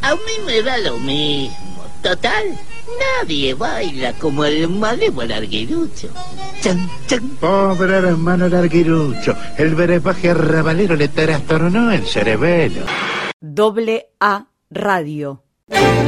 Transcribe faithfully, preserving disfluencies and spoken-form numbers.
A mí me da lo mismo. Total, nadie baila como el malévolo Larguirucho. Chan, chan. Pobre hermano Larguirucho, el brebaje arrabalero le trastornó el cerebelo. Doble A Radio.